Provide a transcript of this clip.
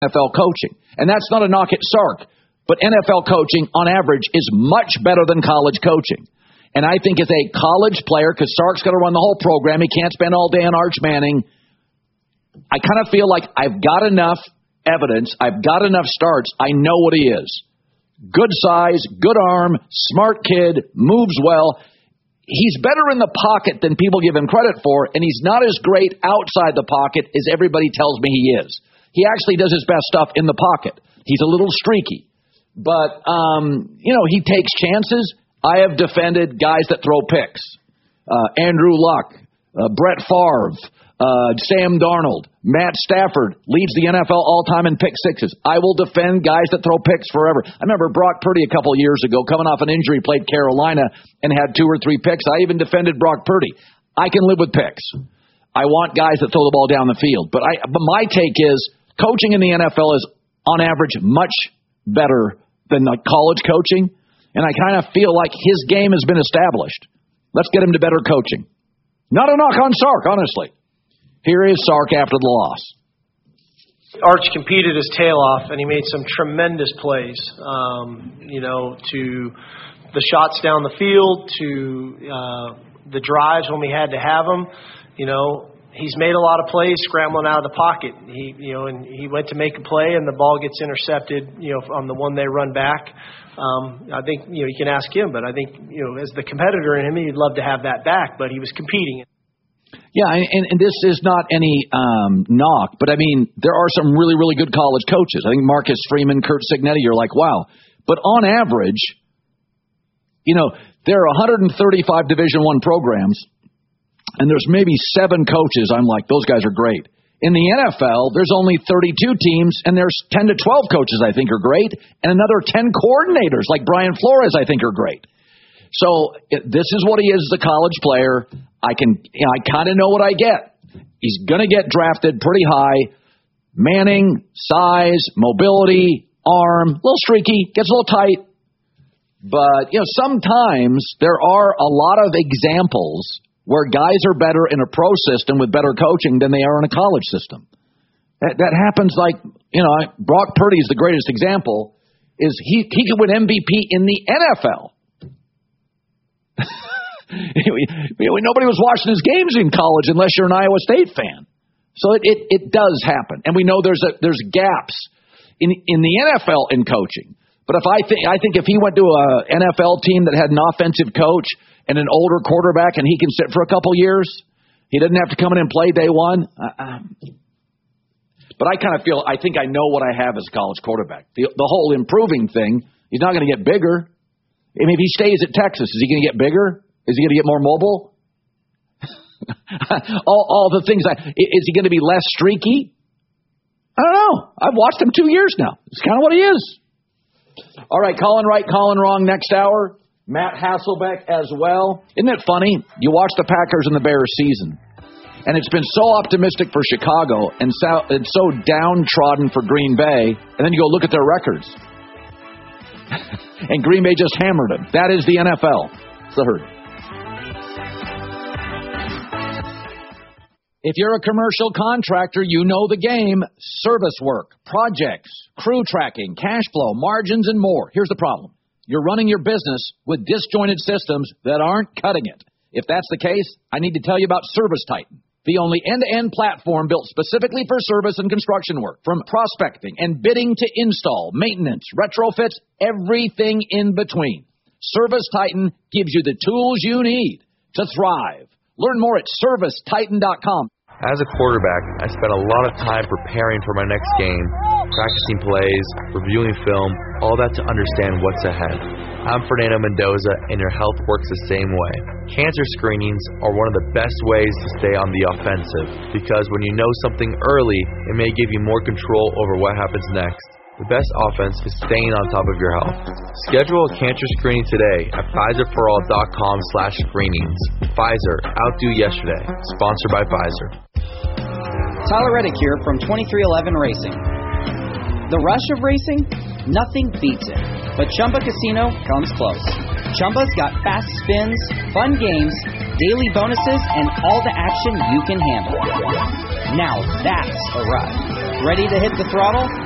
NFL coaching. And that's not a knock at Sark, but NFL coaching, on average, is much better than college coaching. And I think as a college player, because Sark's got to run the whole program, he can't spend all day on Arch Manning, I kind of feel like I've got enough evidence, I've got enough starts, I know what he is. Good size, good arm, smart kid, moves well. He's better in the pocket than people give him credit for, and he's not as great outside the pocket as everybody tells me he is. He actually does his best stuff in the pocket. He's a little streaky. But, he takes chances. I have defended guys that throw picks. Andrew Luck, Brett Favre, Sam Darnold, Matt Stafford leads the NFL all-time in pick sixes. I will defend guys that throw picks forever. I remember Brock Purdy a couple years ago coming off an injury, played Carolina, and had 2 or 3 picks. I even defended Brock Purdy. I can live with picks. I want guys that throw the ball down the field. But my take is coaching in the NFL is, on average, much better than college coaching. And I kind of feel like his game has been established. Let's get him to better coaching. Not a knock on Sark, honestly. Here is Sark after the loss. Arch competed his tail off, and he made some tremendous plays, to the shots down the field, to the drives when we had to have them. He's made a lot of plays scrambling out of the pocket. He went to make a play, and the ball gets intercepted, on the one they run back. I think, you can ask him, but I think, as the competitor in him, he'd love to have that back, but he was competing. Yeah, and this is not any knock, but I mean, there are some really, really good college coaches. I think Marcus Freeman, Curt Cignetti, you're like, wow. But on average, there are 135 Division I programs, and there's maybe 7 coaches. I'm like, those guys are great. In the NFL, there's only 32 teams, and there's 10 to 12 coaches I think are great, and another 10 coordinators like Brian Flores I think are great. So this is what he is as a college player. I kind of know what I get. He's going to get drafted pretty high. Manning, size, mobility, arm, a little streaky, gets a little tight. But, sometimes there are a lot of examples where guys are better in a pro system with better coaching than they are in a college system. That happens Brock Purdy is the greatest example, is he could win MVP in the NFL. Nobody was watching his games in college unless you're an Iowa State fan. So it does happen, and we know there's gaps in the NFL in coaching. But I think if he went to an NFL team that had an offensive coach and an older quarterback, and he can sit for a couple years, he doesn't have to come in and play day one. But I kind of feel I think I know what I have as a college quarterback. The whole improving thing, he's not going to get bigger. I mean, if he stays at Texas, is he going to get bigger? Is he going to get more mobile? all the things. Is he going to be less streaky? I don't know. I've watched him 2 years now. It's kind of what he is. All right, Colin right, Colin wrong next hour. Matt Hasselbeck as well. Isn't it funny? You watch the Packers and the Bears season, and it's been so optimistic for Chicago and so downtrodden for Green Bay, and then you go look at their records. And Green Bay just hammered them. That is the NFL. It's the herd. If you're a commercial contractor, you know the game. Service work, projects, crew tracking, cash flow, margins, and more. Here's the problem. You're running your business with disjointed systems that aren't cutting it. If that's the case, I need to tell you about ServiceTitan, the only end-to-end platform built specifically for service and construction work. From prospecting and bidding to install, maintenance, retrofits, everything in between. ServiceTitan gives you the tools you need to thrive. Learn more at ServiceTitan.com. As a quarterback, I spent a lot of time preparing for my next game, practicing plays, reviewing film, all that to understand what's ahead. I'm Fernando Mendoza, and your health works the same way. Cancer screenings are one of the best ways to stay on the offensive, because when you know something early, it may give you more control over what happens next. The best offense is staying on top of your health. Schedule a cancer screening today at PfizerForAll.com/screenings. Pfizer, outdo yesterday. Sponsored by Pfizer. Tyler Reddick here from 2311 Racing. The rush of racing? Nothing beats it. But Chumba Casino comes close. Chumba's got fast spins, fun games, daily bonuses, and all the action you can handle. Now that's a ride. Ready to hit the throttle?